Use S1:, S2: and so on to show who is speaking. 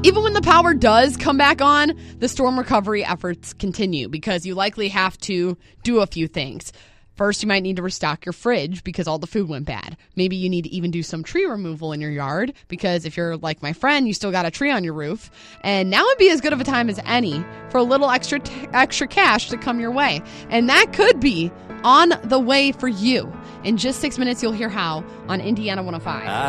S1: Even when the power does come back on, the storm recovery efforts continue because you likely have to do a few things. First, you might need to restock your fridge because all the food went bad. Maybe you need to even do some tree removal in your yard because if you're like my friend, you still got a tree on your roof. And now would be as good of a time as any for a little extra cash to come your way. And that could be on the way for you. In just 6 minutes, you'll hear how on Indiana 105.